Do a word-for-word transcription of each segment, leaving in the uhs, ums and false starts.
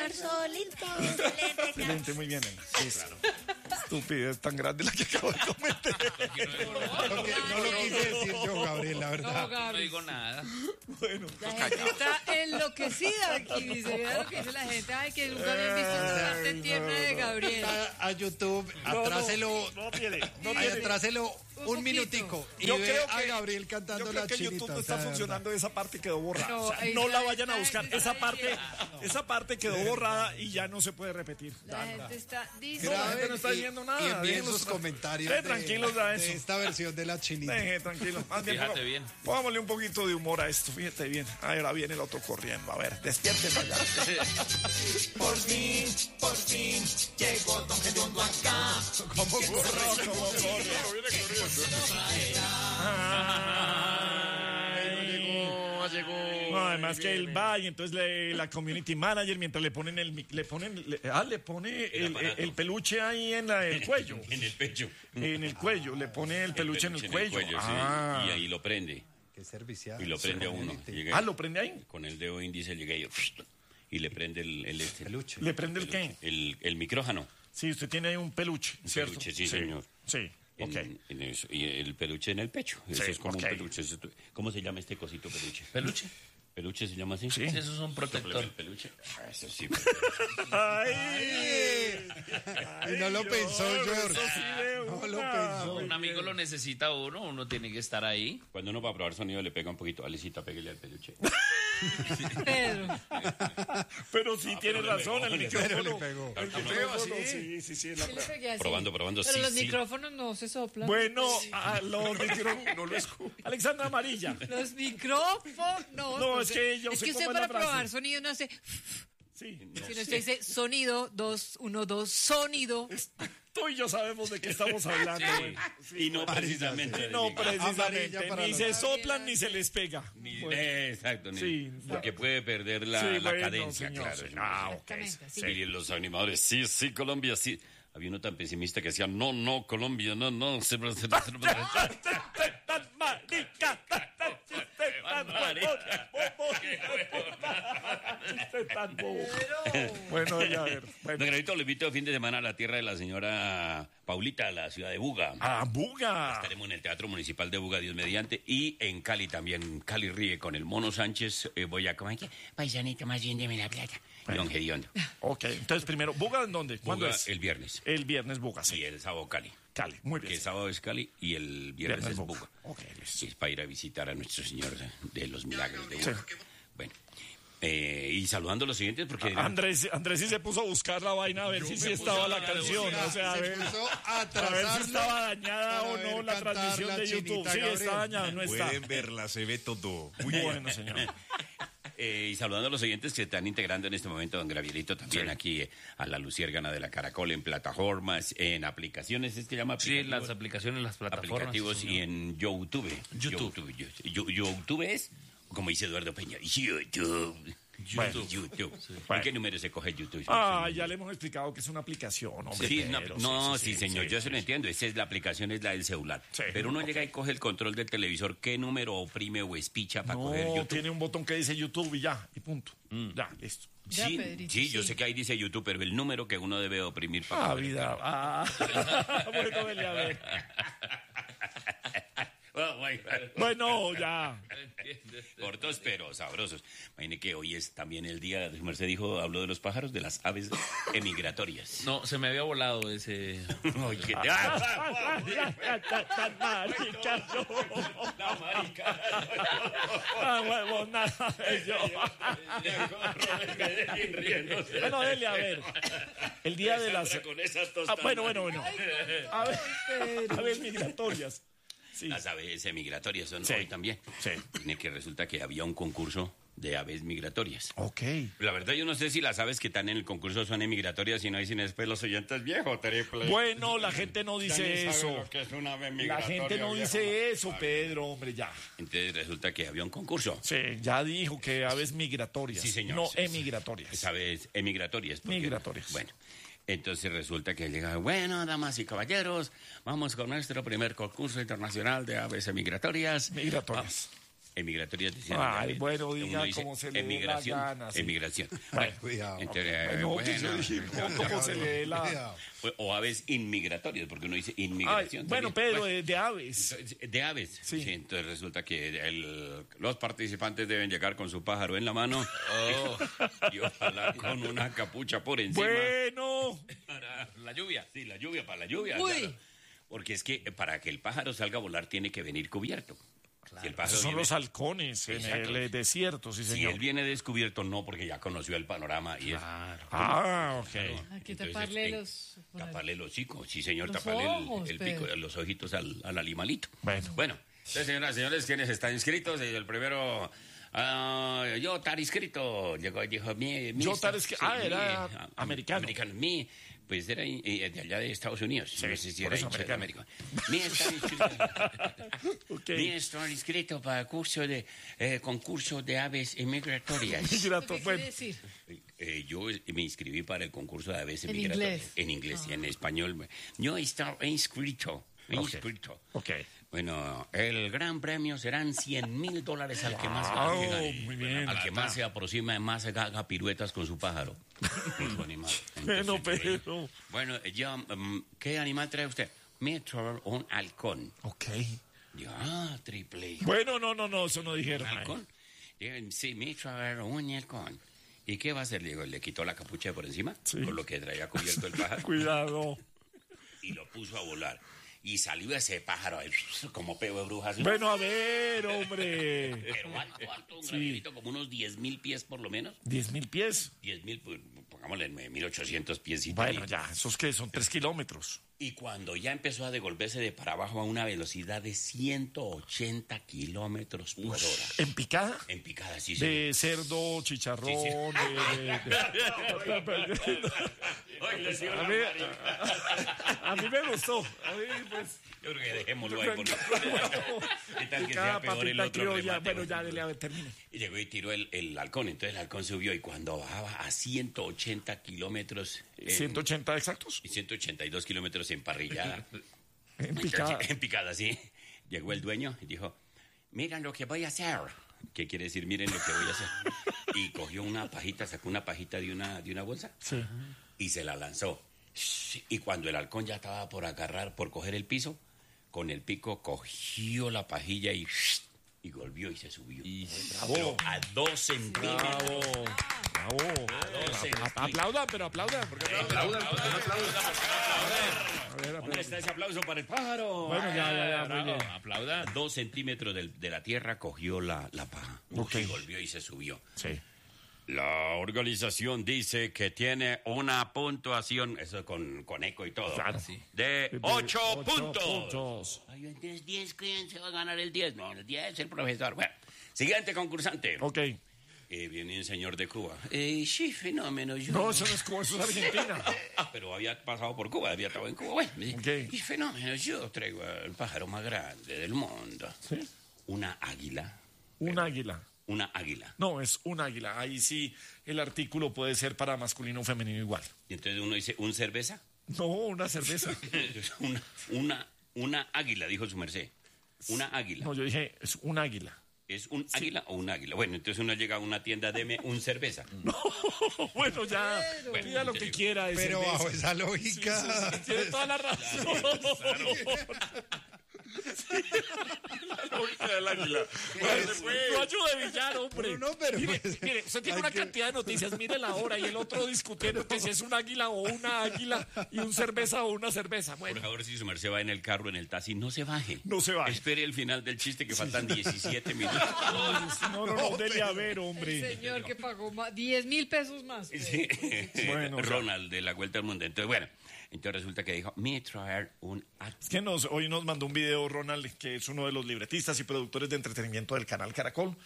estar solito. Excelente, muy bien. Sí, claro. Estupidez tan grande la que acabo de cometer. No, no lo quise decir yo, Gabriel, la verdad. No, Gabriel. No digo nada. Bueno, la gente está enloquecida aquí. Dice, mira lo que dice la gente. Ay, que nunca habían visto esa parte tierna de Gabriel. A YouTube, atráselo. No, no, no tiene, no tiene. Atráselo un, un minutico y yo ve creo a que, Gabriel cantando yo creo la que chinita. YouTube no está funcionando, esa parte quedó borrada. No, o sea, no la vayan a buscar. Esa parte, esa parte quedó borrada y ya no se puede repetir. La gente está diciendo. No, la gente no está diciendo nada. Y envíen sus comentarios de, tranquilos de, de esta versión de la chinita. Deje, tranquilo. Más bien, fíjate bien. Pongámosle un poquito de humor a esto. Fíjate bien. Ahora viene el otro corriendo. A ver, despiértese allá. Por fin, por fin, llegó Don Gediondo acá. ¿Cómo corre? ¿Cómo corre? Llegó, llegó. No, además que él va y entonces le, la community manager mientras le ponen el le ponen le, ah le pone el, el, el peluche ahí en la, el cuello. En el pecho. En el cuello le pone el peluche, el peluche en el cuello. En el cuello ah. sí. Y ahí lo prende. Qué servicial. Y lo prende a uno. Llega ah, lo prende ahí. Con el dedo índice llega y, y le prende el, el este. Peluche. ¿Le prende el, el qué? El, el micrófono. Sí, usted tiene ahí un peluche, un ¿cierto? Peluche, sí, sí señor. Sí. En, okay. en eso, y el peluche en el pecho. Eso sí, es como okay. un peluche. ¿Cómo se llama este cosito peluche? ¿Peluche? ¿Peluche se llama así? Sí. Eso es un protector. ¿El peluche? Ah, eso sí. Ay, ay, y no lo pensó, George. Sí no lo pensó. Un amigo lo necesita uno, uno tiene que estar ahí. Cuando uno va a probar sonido le pega un poquito. Alecita, pégale al peluche. Pedro. Pero sí ah, tiene pero razón, el micrófono. Le pegó. El micrófono, sí, sí, sí. La sí le pegué así. Probando, probando, pero sí, los sí. micrófonos no se soplan. Bueno, a los micrófonos no lo escucho. Alexandra Amarilla. Los micrófonos. No, no es que yo es sé que usted cómo para es la frase. probar sonido no hace. Sí. No si no usted dice sonido, dos, uno, dos, sonido. Tú y yo sabemos de qué estamos hablando. Sí. Sí, y no precisamente. Sí, no precisamente. Ni se soplan ni se les pega. Ni, bueno. Exacto. Ni, sí. Porque puede perder la, sí, la bueno, cadencia, señor, claro. Sí. Ah, ok. Sí. Y los animadores, sí, sí, Colombia, sí. Había uno tan pesimista que decía, no, no, Colombia, no, no. Se... Bueno, ya a ver. Bueno. Don Gravito, lo invito el fin de semana a la tierra de la señora Paulita, a la ciudad de Buga. ¡Ah, Buga! Estaremos en el Teatro Municipal de Buga, Dios mediante, y en Cali también. Cali ríe con el Mono Sánchez. Eh, voy a comer, paisanito, más bien deme la plata. Bueno. Don Gediondo. Ok, entonces primero, ¿Buga en dónde? ¿Cuándo Buga, es? El viernes. El viernes Buga, sí. Y el sábado Cali. Cali, muy bien. Que el sábado es Cali y el viernes, viernes es Buga. Buga. Ok, listo. Es para ir a visitar a nuestro Señor de los Milagros de Buga. Sí. Bueno. Eh, y saludando a los siguientes porque Andrés Andrés sí se puso a buscar la vaina a ver si sí estaba la canción, o sea, a ver, a, a ver si estaba dañada o no la transmisión de YouTube. Sí, está dañada, no está. Pueden verla, se ve todo. Muy bueno, señor. Eh, y saludando a los oyentes que se están integrando en este momento, don Gravielito, también sí. aquí eh, a la Luciérgana de la Caracol, en plataformas, en aplicaciones, ¿es que llama? Sí, las aplicaciones, las plataformas. Aplicativos sí, y en YouTube. YouTube. YouTube, YouTube, YouTube es, como dice Eduardo Peña, YouTube. Bueno, YouTube. Sí. Bueno. ¿En qué número se coge YouTube? Ah, sí, ya le hemos explicado que es una aplicación, hombre. Sí, pero, no, sí, sí, sí, señor, sí, yo sí, se lo sí. entiendo. Esa es la aplicación, es la del celular. Sí, pero uno okay. llega y coge el control del televisor, ¿qué número oprime o espicha para no, coger YouTube? Tiene un botón que dice YouTube y ya, y punto. Mm. Ya, listo. Sí, ya, Pedrito, sí, sí, yo sé que ahí dice YouTube, pero el número que uno debe oprimir para ah, coger vida. el Ah, bueno, vele a ver. Bueno, ya. Cortos pero sabrosos. Imagine que hoy es también el día, su merced dijo, habló de los pájaros, de las aves emigratorias. No, se me había volado ese... Oye, tan marica yo. La marica. Ah, huevo, nada de yo. Bueno, dele a ver. El día de las... Ah, bueno, bueno, bueno. A ver, a ver, migratorias. Sí. Las aves migratorias son sí. hoy también. Sí. Tiene que resulta que había un concurso de aves migratorias. Ok. La verdad yo no sé si las aves que están en el concurso son emigratorias y no hay sin después los oyentes viejos, triple. Bueno, la gente no dice eso. Que es una ave la gente no viejo. dice eso, Pedro, hombre, ya. Entonces resulta que había un concurso. Sí, ya dijo que aves migratorias. Sí, señor. No sí, emigratorias. Es aves emigratorias. Porque, migratorias. Bueno. Entonces resulta que llega, bueno, damas y caballeros, vamos con nuestro primer concurso internacional de aves migratorias. Migratorias. Ah, emigratorias decían. Ay, Gabriel. bueno, Uno diga dice cómo se le dé la emigración, gana, sí. emigración. Bueno, Cuidado. Entonces, Bueno, pues bueno, yo dije, ¿cómo, cómo se le dé la...? Cuidado. o aves inmigratorias, porque uno dice Ay, inmigración. bueno, también. Pedro, de, de aves. Entonces, de aves. Sí. Sí. Entonces resulta que el- los participantes deben llegar con su pájaro en la mano y ojalá con una capucha por encima. Bueno, Para la lluvia, sí, la lluvia, para la lluvia. Uy. claro. Porque es que para que el pájaro salga a volar tiene que venir cubierto. Si el pájaro esos son viene- los halcones en Exacto. el eh, desierto, sí, si señor. él viene descubierto, no, porque ya conoció el panorama y es Ah, ok. Hay que Entonces, taparle eh, los... taparle el hocico, sí señor, Los taparle el- ojos, el, pico, Pedro. los ojitos al, al animalito. Bueno. Bueno, entonces señoras y señores, ¿quiénes están inscritos? El primero, ah, yo estar inscrito, llegó y dijo, mi, mi Yo estar inscri- ah, mi, era ah, americano. Americano, mi, pues era eh, de allá de Estados Unidos, Sí, no sé si por era eso hincha de americano. América. Mi estar inscrito, Ok. mi estar inscrito para el curso de, eh, concurso de aves migratorias. Migrato- ¿Qué bueno, quiere decir? Eh, yo me inscribí para el concurso de aves En migratorias. inglés. En inglés y en español. Yo estaba inscrito. Ok. inscrito. ok. Bueno, el gran premio serán cien mil dólares al que más Wow, gane. muy bien. Al que más se aproxima, más se haga piruetas con su pájaro. Con su animal. Bueno, Entonces, yo- pero... Bueno, yo, mm, ¿qué animal trae usted? Me trae un halcón. Ok. Yo, ah, triple. hijo. Bueno, no, no, no, eso no dijeron. ay. ¿Halcón? Digo, sí, me trae un halcón. ¿Y qué va a hacer? Le digo, le quitó la capucha de por encima, Sí. con lo que traía cubierto el pájaro, Cuidado. y lo puso a volar. Y salió ese pájaro ahí, como peo de brujas. Bueno, a ver, hombre. Pero alto, alto, un Sí. granito, como unos diez mil pies por lo menos. Diez mil pies. diez mil, pues, pongámosle mil ochocientos pies. Bueno, ya, ¿esos qué? Son tres kilómetros. Y cuando ya empezó a devolverse de para abajo a una velocidad de ciento ochenta kilómetros por hora. ¿En picada? En picada, sí, señor. De cerdo, chicharrón, Sí, sí. de... de- de- Ay, le dio A la mí, Mari. a, a mí me gustó. A mí, pues... Yo creo que dejémoslo ahí. Porque... ¿Qué tal que Cada sea peor el papita otro criolla. remate? Bueno, ya, dele, a ver, termine. Y llegó y tiró el, el halcón. Entonces el halcón subió y cuando bajaba a ciento ochenta kilómetros... en- ¿ciento ochenta exactos? y ciento ochenta y dos kilómetros en parrillada. En picada. En picada, sí. Llegó el dueño y dijo, miren lo que voy a hacer. ¿Qué quiere decir? Miren lo que voy a hacer. Y cogió una pajita, sacó una pajita de una, de una bolsa Sí. y se la lanzó. Y cuando el halcón ya estaba por agarrar, por coger el piso, con el pico cogió la pajilla y, y volvió y se subió. Bravo. A dos centímetros. Bravo. Bravo. dos A- centímetros. Aplaudan, pero aplaudan. Porque aplaudan. A ver, ¿Dónde aplaudan. está ese aplauso para el pájaro? Bueno, ya, ya, ya, muy bien. Aplauda. Dos centímetros del- de la tierra cogió la, la paja. Ok. Y volvió y se subió. Sí. La organización dice que tiene una puntuación, eso con, con eco y todo, Claro. de De ocho, ocho puntos. puntos. Ay, entonces diez, ¿quién se va a ganar el diez? No, el diez es el profesor. Bueno, siguiente concursante. Ok. Eh, viene un señor de Cuba. Eh, sí, fenómeno. Yo No, eso no es Cuba, eso es Argentina. Ah, pero había pasado por Cuba, había estado en Cuba. Bueno, me dice, Ok. y fenómeno, yo traigo el pájaro más grande del mundo. ¿Sí? Una águila. Un águila. Una águila. No, es un águila. Ahí sí el artículo puede ser para masculino o femenino igual. Y entonces uno dice, ¿un cerveza? No, una cerveza. una, una, una águila, dijo su merced. Una águila. No, yo dije, es un águila. ¿Es un águila o un águila? Bueno, entonces uno llega a una tienda, deme un cerveza. No, bueno, ya. Bueno, Pida lo te que digo. quiera. de Pero cerveza. bajo esa lógica. Sí, sí, sí, tiene toda la razón. La lógica del águila. Pues, No ayude a Villar, hombre. No, no, pero mire, pues, mire, usted tiene hay una que- cantidad de noticias, mire la hora y el otro discutiendo que si es un águila o una águila y un cerveza o una cerveza. Por Bueno, favor, si su merced va en el carro, en el taxi, no se baje. No se baje. Espere el final del chiste que faltan diecisiete minutos. no, no, no, dele a ver, El hombre. señor que pagó más, diez mil pesos más. Sí. Bueno, Ronald de la Vuelta al Mundo. Entonces, bueno, entonces resulta que dijo, me traer un... Es que nos, hoy nos mandó un video Ronald, que es uno de los libretistas y productores de entretenimiento del canal Caracol,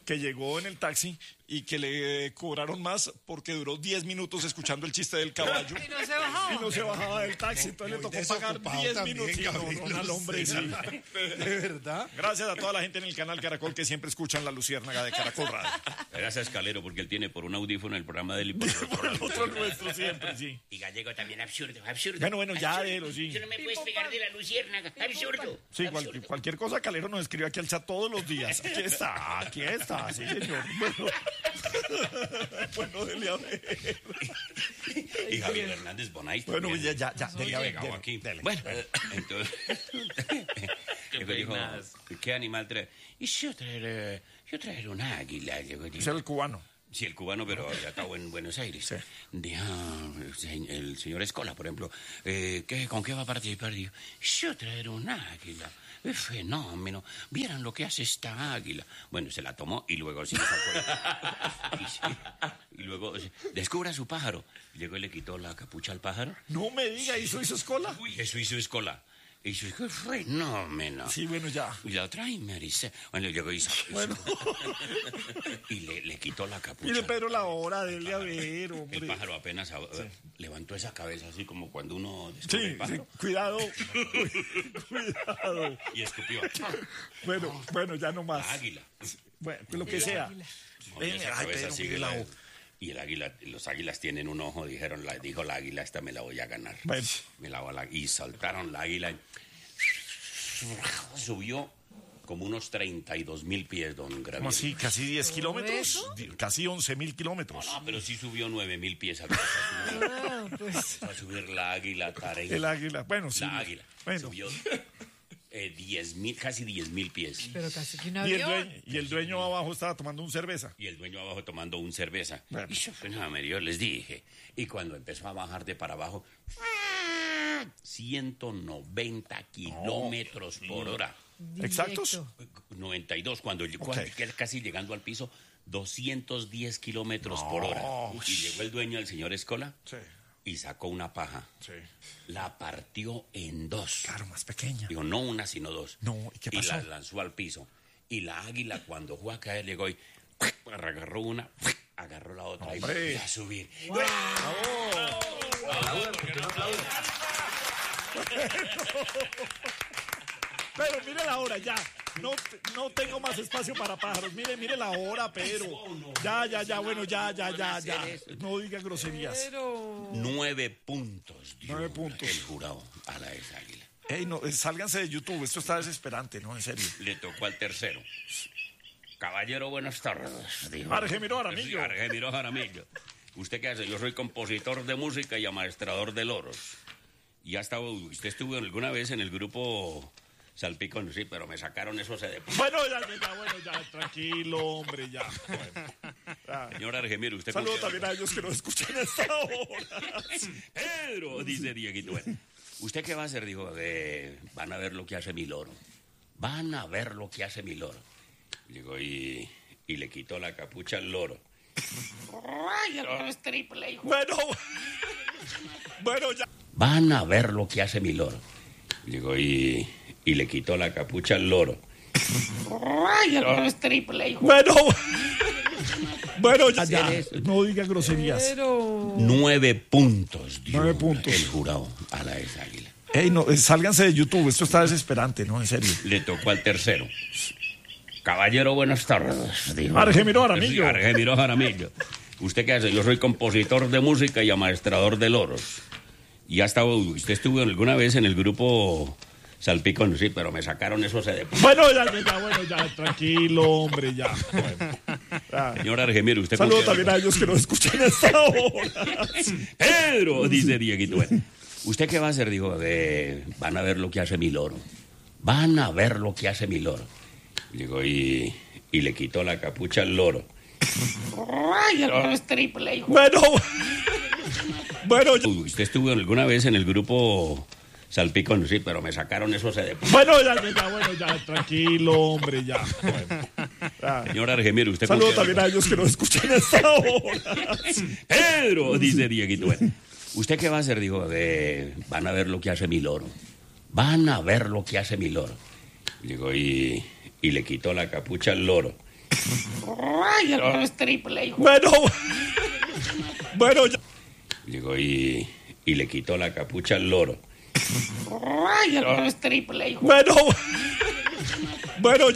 que llegó en el taxi y que le cobraron más porque duró diez minutos escuchando el chiste del caballo. Y no se bajaba. Y no se bajaba del taxi, entonces Muy le tocó pagar desocupado diez también, minutos. Sí, no, Gabriel, no, al hombre, sí. ¿De verdad? Gracias a toda la gente en el canal Caracol que siempre escuchan La Luciérnaga de Caracol Radio. Gracias, Calero, porque él tiene por un audífono el programa del y por el otro El lado. otro nuestro siempre, sí. Y Gallego también, absurdo, absurdo. Bueno, bueno, ya, absurdo. déjelo, sí. Tú no me puedes pegar de la luciérnaga, absurdo. Sí, cual- absurdo. cualquier cosa Calero nos escribe aquí al chat todos los días. Aquí está, aquí está, sí, señor. Bueno, bueno, dele a ver. Y Javier Hernández Bonais. Bueno, también. ya, ya, ya, Está dele a ver, pegado dele, aquí. dele. Bueno, entonces. Luego dijo, ¿qué animal trae? Y yo traer, yo traer un águila. Luego dijo, Es el cubano. sí, el cubano, pero ya estaba en Buenos Aires. Sí. Dijo, el, el señor Escola, por ejemplo, eh, ¿qué, ¿con qué va a participar? Dijo, yo traer un águila. Es fenómeno. Vieran lo que hace esta águila. Bueno, se la tomó y luego sí le sacó. Y, sí, y luego sí, descubra su pájaro. Llegó y le quitó la capucha al pájaro. No me diga, ¿hizo hizo escola? Uy, eso hizo Escola. Y dijo, qué fenómeno. Sí, bueno, ya. Y la otra y me dice, bueno, llegó y hizo, Bueno. y le, le quitó la capucha. Mire, Pedro, la hora, dele a ver, hombre. El pájaro apenas a- levantó esa cabeza así como cuando uno Sí, descubre el sí, pájaro cuidado. Cuidado. y escupió. Bueno, bueno, ya no más. La águila. Bueno, lo que sea. Movió Ven, esa ay, cabeza Pedro, así mire de la la- o- y el águila, los águilas tienen un ojo, dijeron, la, dijo la águila, esta me la voy a ganar. Bueno. Me la voy a la- y soltaron la águila. y subió como unos treinta y dos mil pies, don Graviel. ¿Cómo así? ¿Casi diez kilómetros? eso? Di- Casi once mil kilómetros. No, pero sí subió nueve mil pies. A, Ah, pues. a subir la águila tareña. El águila. Bueno, sí. La águila. Bueno. Subió eh, diez mil, casi diez mil pies. Pero casi que un Y el, avión. dueño, y el dueño abajo estaba tomando un cerveza. Y el dueño abajo tomando un cerveza. Bueno. Y yo, no, yo les dije. Y cuando empezó a bajar de para abajo, ciento noventa kilómetros por hora. Directo. ¿Exactos? noventa y dos, cuando llegó Ok. casi llegando al piso, doscientos diez kilómetros por hora. Y llegó el dueño, el señor Escola, Sí, y sacó una paja. sí. La partió en dos. Claro, más pequeña. Digo, no una, sino dos. No, ¿y qué pasó? la lanzó al piso. Y la águila, cuando fue a caer, llegó y agarró una, agarró la otra Hombre. y volvió a subir. Pero mire la hora, ya. No, te- no tengo más espacio para pájaros. Mire, mire la hora, Pedro. Ya, ya, ya, bueno, ya, ya, ya, ya. No diga groserías. Pero. Nueve puntos dio Nueve puntos. el jurado a la esa águila. Ey, no, eh, sálganse de YouTube. Esto está desesperante, ¿no? En serio. Le tocó al tercero. Caballero, buenas tardes. Dijo. Argemiro Jaramillo. Sí, Argemiro Jaramillo. ¿Usted qué hace? Yo soy compositor de música y amaestrador de loros. Y hasta usted estuvo alguna vez en el grupo Salpicón, sí, pero me sacaron eso se de... Bueno, ya, ya, ya, bueno, ya. Tranquilo, hombre, ya. Bueno, ya. Señor Argemiro, usted... Saludos con qué- también a ellos que nos escuchan a esta hora. Pedro, dice Dieguito. Bueno, ¿usted qué va a hacer? Dijo, eh, van a ver lo que hace mi loro. Van a ver lo que hace mi loro. Digo, y, y le quitó la capucha al loro. Ay, el loro es triple, hijo. Bueno, bueno, ya. Van a ver lo que hace mi loro. Digo, y, y le quitó la capucha al loro. Ay, el loro es triple, hijo. Bueno, bueno, ya, ya. No diga groserías. Pero. Nueve puntos dio Nueve puntos. el jurado a la esa águila. Ey, no, eh, sálganse de YouTube. Esto está desesperante, ¿no? En serio. Le tocó al tercero. Caballero, buenas tardes. Dijo. Argemiro Jaramillo. Sí, Argemiro Jaramillo. ¿Usted qué hace? Yo soy compositor de música y amaestrador de loros. Y hasta usted estuvo alguna vez en el grupo Salpicón, sí, pero me sacaron eso se de... Bueno, ya, ya, ya, bueno, ya. Tranquilo, hombre, ya. Bueno, ya. Señor Argemiro, usted... Saludos con qué- también a ellos que nos escuchan a esta hora. Pedro, dice Dieguito. Bueno, ¿usted qué va a hacer? Dijo, eh, van a ver lo que hace mi loro. Van a ver lo que hace mi loro. Digo, y, y le quitó la capucha al loro. Ay, el loro es triple, hijo. Bueno, bueno, ya. Usted estuvo alguna vez en el grupo Salpicón, sí, pero me sacaron eso se de... Bueno, ya, ya, ya, bueno, ya. Tranquilo, hombre, ya. Bueno, ya. Señor Argemiro, usted... con Saludos qué- también a ellos que nos escuchan a esta hora. Pedro, dice Dieguito. Bueno, ¿usted qué va a hacer? Dijo, eh, van a ver lo que hace mi loro. Van a ver lo que hace mi loro. Digo, y, y le quitó la capucha al loro. Rayos, triple. hijo. Bueno, bueno, ya. Llegó y, y le quitó la capucha al loro. Rayos, triple. hijo. Bueno, bueno,